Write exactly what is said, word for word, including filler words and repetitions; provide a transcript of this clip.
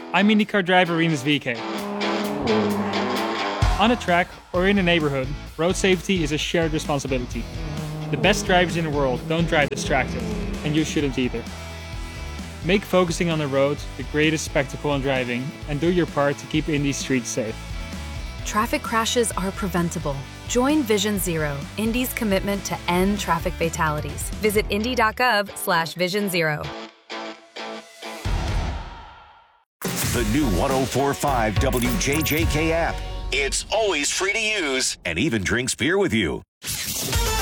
I'm IndyCar driver Rinus V K. On a track or in a neighborhood, road safety is a shared responsibility. The best drivers in the world don't drive distracted, and you shouldn't either. Make focusing on the road the greatest spectacle in driving, and do your part to keep Indy's streets safe. Traffic crashes are preventable. Join Vision Zero, Indy's commitment to end traffic fatalities. Visit indy.gov slash vision zero. The new one oh four point five W J J K app. It's always free to use and even drinks beer with you.